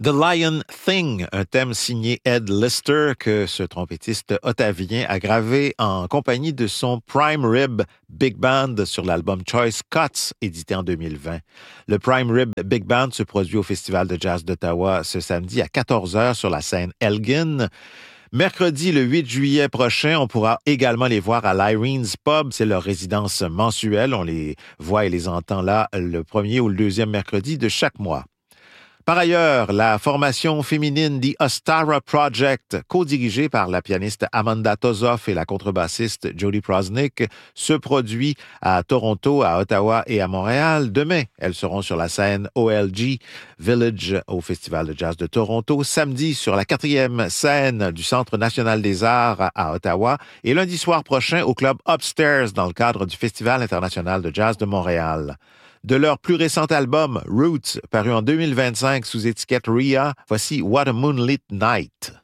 The Lion Thing, un thème signé Ed Lister que ce trompettiste ottavien a gravé en compagnie de son Prime Rib Big Band sur l'album Choice Cuts, édité en 2020. Le Prime Rib Big Band se produit au Festival de jazz d'Ottawa ce samedi à 14h sur la scène Elgin. Mercredi, le 8 juillet prochain, on pourra également les voir à l'Irene's Pub. C'est leur résidence mensuelle. On les voit et les entend là le premier ou le deuxième mercredi de chaque mois. Par ailleurs, la formation féminine The Ostara Project, co-dirigée par la pianiste Amanda Tozoff et la contrebassiste Jody Prosnick, se produit à Toronto, à Ottawa et à Montréal. Demain, elles seront sur la scène OLG Village au Festival de jazz de Toronto. Samedi, sur la 4e scène du Centre national des arts à Ottawa. Et lundi soir prochain, au club Upstairs dans le cadre du Festival international de jazz de Montréal. De leur plus récent album, Roots, paru en 2025 sous étiquette RIA, voici What a Moonlit Night.